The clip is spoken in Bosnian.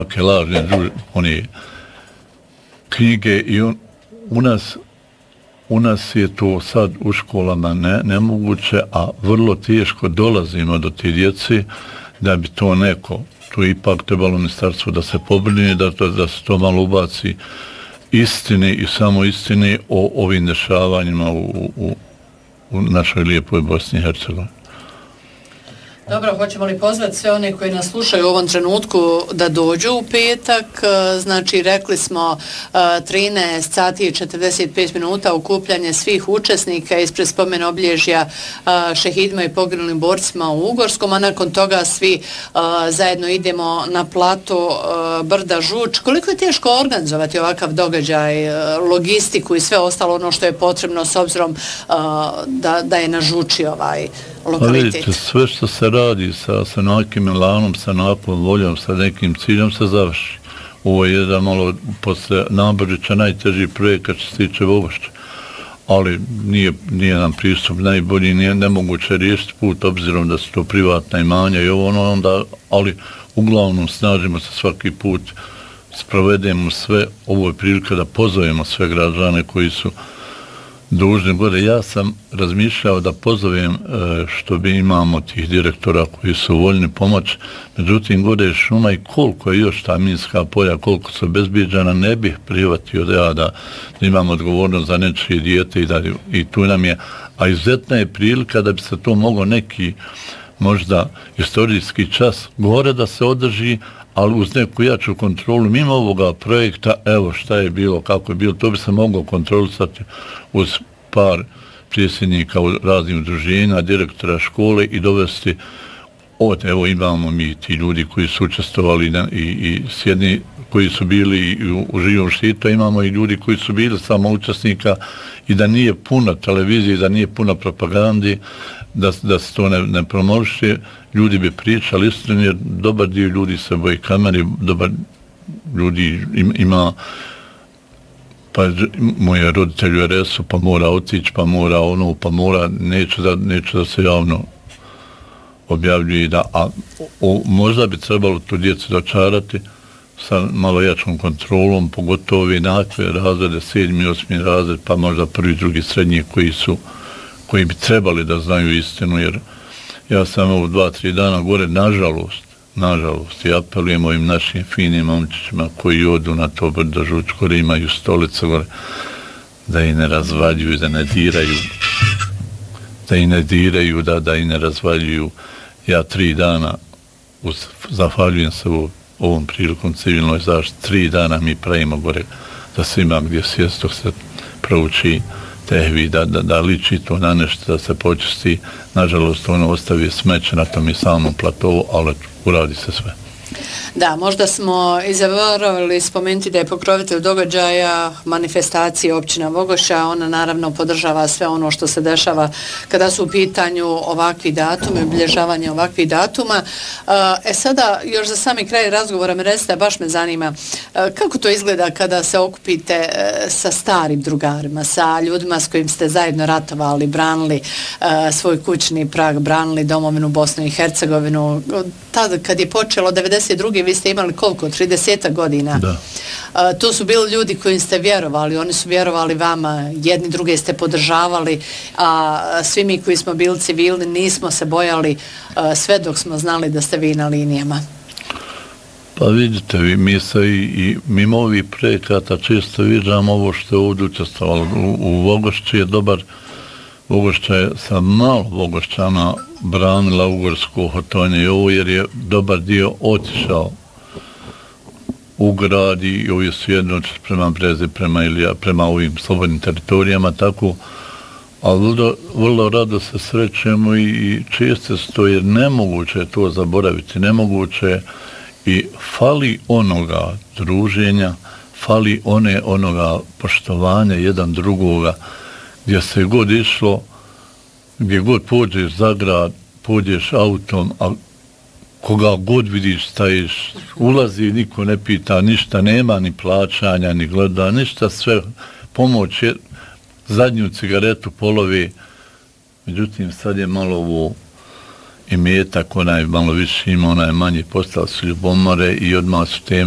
lažne one knjige i u nas je to sad u školama nemoguće, a vrlo teško dolazimo do te djece da bi to neko, tu ipak trebalo ministarstvo da se pobrine, da se to malo ubaci istine i samo istine o ovim dešavanjima u našoj lijepoj Bosni i Hercegovini. Dobro, hoćemo li pozvati sve one koji nas slušaju u ovom trenutku da dođu u petak? Znači, rekli smo 13 sati i 45 minuta okupljanje svih učesnika ispred spomen obilježja šehidima i poginulim borcima u Ugorskom, a nakon toga svi zajedno idemo na plato Brda Žuč. Koliko je teško organizovati ovakav događaj, logistiku i sve ostalo ono što je potrebno s obzirom da je na Žuči ovaj lokalitet? Vidite, sve što se radi sa nekim elanom, sa nekom voljom, sa nekim ciljom se završi. Ovo je jedan malo posle Nabržića najteži projekat što se tiče Vogošća. Ali nije nam pristup najbolji, nije nemoguće riješiti put obzirom da su to privatna imanja i ovo onda, ali uglavnom snažimo se svaki put, sprovedemo sve. Ovo je prilika da pozovemo sve građane koji su dužni gore. Ja sam razmišljao da pozovem što bi imamo tih direktora koji su voljni pomoć, međutim gore je šuma i koliko je još ta minska polja, koliko su bezbjeđana, ne bih prihvatio da imamo odgovornost za nečije dijete i tu nam je, a izuzetna je prilika da bi se to moglo neki možda istorijski čas gore da se održi, ali uz neku jaču kontrolu mimo ovoga projekta, evo šta je bilo, kako je bilo, to bi se moglo kontrolisati uz par predsjednika u raznim udruženja, direktora škole i dovesti evo imamo mi ti ljudi koji su učestvovali i s jedni koji su bili u živom štitu, imamo i ljudi koji su bili samo učesnika i da nije puno televizije, da nije puno propagandi, da se to ne promoviše, ljudi bi pričali istinu, jer dobar dio ljudi se boji kameri, dobar ljudi ima, pa moje roditelji u RS-u, pa mora otići, pa mora ono, pa mora, neću da se javno objavljuje, a možda bi trebalo tu djecu dočarati sa malo jačom kontrolom, pogotovo ove nakve razrede, 7. i 8. razred, pa možda 1. i 2. srednji koji bi trebali da znaju istinu, jer ja sam ovo 2-3 dana gore, nažalost, i apelujem ovim našim finim momčićima koji odu na to Brdo Žuč, gore imaju stolice gore, da i ne razvaljuju, da ne diraju, da i ne razvaljuju. Ja 3 dana, zahvaljujem se ovom prilikom civilnoj zaštiti, 3 dana mi pravimo gore da se ima gdje sjest dok se prouči tehvi, da liči to na nešto, da se počisti. Nažalost, ono ostavi smeće na tom i samom platovu, ali uradi se sve. Da, možda smo i zaboravili spomenuti da je pokrovitelj događaja manifestacije općina Vogošća, ona naravno podržava sve ono što se dešava kada su u pitanju ovakvi datumi, obilježavanje ovakvih datuma. Sada, još za sami kraj razgovora me recite, baš me zanima, kako to izgleda kada se okupite sa starim drugarima, sa ljudima s kojim ste zajedno ratovali, branili svoj kućni prag, branili domovinu Bosnu i Hercegovinu. Tada kad je počelo 92. vi ste imali koliko? 30 godina. Da. To su bili ljudi kojim ste vjerovali, oni su vjerovali vama, jedni druge ste podržavali, a svi mi koji smo bili civilni nismo se bojali sve dok smo znali da ste vi na linijama. Pa vidite, mi se i mimo ovih projekata često viđamo ovo što je ovdje učestvovalo. U Vogošći je dobar, Vogošća je sa malo Vogošćana branila Ugorsko hotonje i ovo, jer je dobar dio otišao u grad i ovi su jedno prema Brezi, prema ovim slobodnim teritorijama, tako, ali vrlo rado se srećemo i često to je nemoguće to zaboraviti, nemoguće i fali onoga druženja, fali onoga poštovanja jedan drugoga, gdje se god išlo, gdje god pođeš za grad, pođeš autom, a koga god vidiš stajiš, ulazi, niko ne pita, ništa nema, ni plaćanja, ni gleda, ništa, sve pomoć je, zadnju cigaretu polovi, međutim sad je malo ovo imetak, onaj malo više ima, onaj manje, postali su ljubomore i odmah su teme